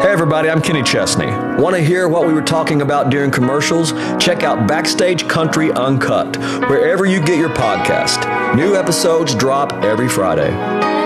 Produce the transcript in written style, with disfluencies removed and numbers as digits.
Hey everybody, I'm Kenny Chesney. Want to hear what we were talking about during commercials? Check out Backstage Country Uncut, wherever you get your podcast. New episodes drop every Friday.